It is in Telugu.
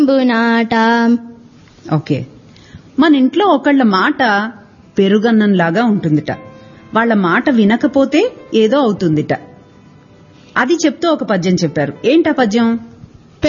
బునాట. ఓకే. మన ఇంట్లో ఒకళ్ళ మాట పెరుగన్నంలాగా ఉంటుందిట. వాళ్ళ మాట వినకపోతే ఏదో అవుతుందిట. అది చెప్తూ ఒక పద్యం చెప్పారు. ఏంటా పద్యం?